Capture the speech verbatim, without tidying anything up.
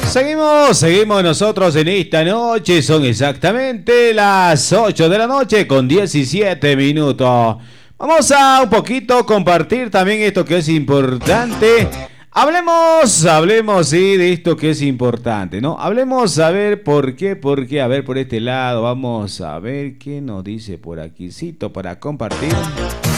Seguimos, seguimos nosotros en esta noche, son exactamente las ocho de la noche con diecisiete minutos. Vamos a un poquito compartir también esto que es importante. Hablemos, hablemos, sí, de esto que es importante, ¿no? Hablemos a ver por qué, por qué, a ver por este lado, vamos a ver qué nos dice por aquí, cito para compartir.